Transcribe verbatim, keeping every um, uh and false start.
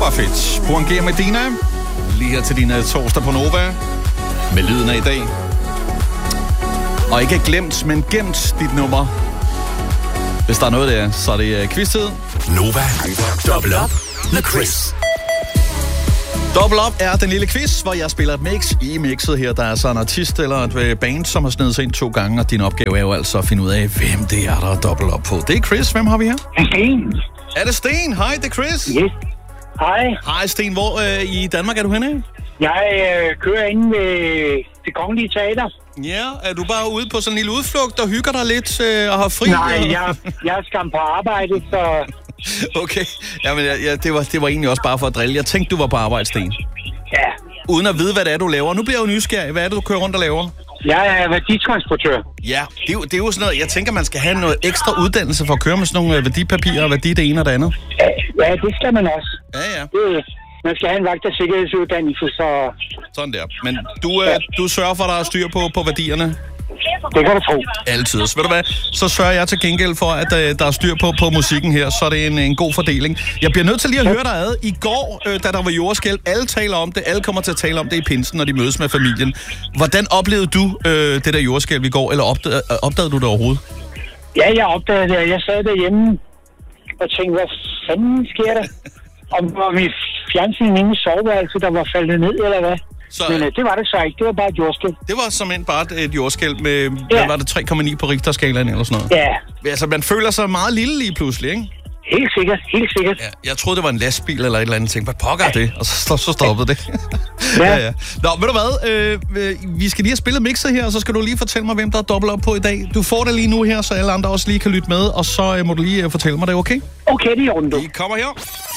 var fedt. Buon G med Dina. Lige her til din torsdag på Nova. Med lyden af i dag. Og ikke glemt, men gemt dit nummer. Hvis der er noget der, så er det quiz-tid. Nova. Double up med Chris. Double Up er den lille quiz, hvor jeg spiller et mix i mixet her. Der er så en artist eller et band, som har snedet sig ind to gange, og din opgave er jo altså at finde ud af, hvem det er, der er Double Up på. Det er Chris. Hvem har vi her? Sten. Er det Sten? Hej, det er Chris. Yes. Hej. Hej Sten. Hvor øh, i Danmark er du henne? Jeg øh, kører inde ved Det Kongelige Teater. Ja, er du bare ude på sådan en lille udflugt og hygger dig lidt øh, og har fri? Nej, eller? jeg, jeg er skam på arbejde, så... Okay, jamen ja, ja, det, var, det var egentlig også bare for at drille. Jeg tænkte, du var på arbejde, Sten. Ja. Uden at vide, hvad det er, du laver. Nu bliver jeg jo nysgerrig. Hvad er det, du kører rundt og laver? Jeg er værditransportør. Ja, det er, jo, det er jo sådan noget, jeg tænker, man skal have noget ekstra uddannelse for at køre med sådan nogle værdipapirer og værdi det ene og det andet. Ja, ja, det skal man også. Ja, ja. Det, man skal have en vagt- og sikkerhedsuddannelse, så... Sådan der. Men du, øh, du sørger for, at der er styr på, på værdierne? Det kan du tro. Altid. Så ved du hvad, så sørger jeg til gengæld for, at øh, der er styr på, på musikken her, så er det en, en god fordeling. Jeg bliver nødt til lige at høre dig ad. I går, øh, da der var jordskælv, alle taler om det, alle kommer til at tale om det i pinsen, når de mødes med familien. Hvordan oplevede du øh, det der jordskælv i går, eller opdagede, opdagede du det overhovedet? Ja, jeg opdagede det. Jeg sad derhjemme og tænkte, hvad fanden sker der? Om det var mit fjernsyn inde i soveværelset, der var faldet ned, eller hvad? Så, Men øh, det var det så ikke. Det var bare et jordskælv. Det var simpelthen bare et jordskælv med, ja. Hvad var det, tre komma ni på Richterskalaen eller sådan noget? Ja. Altså, man føler sig meget lille lige pludselig, ikke? Helt sikkert, helt sikkert. Ja, jeg troede, det var en lastbil eller et eller andet. Jeg tænkte, hvad pokker er det? Og så, så stoppede det. Ja. ja, ja. Nå, ved du hvad? Øh, vi skal lige have spillet mixet her, og så skal du lige fortælle mig, hvem der er dobbelt op på i dag. Du får det lige nu her, så alle andre også lige kan lytte med, og så øh, må du lige øh, fortælle mig det, okay? Okay, det er ordentligt. Vi kommer her.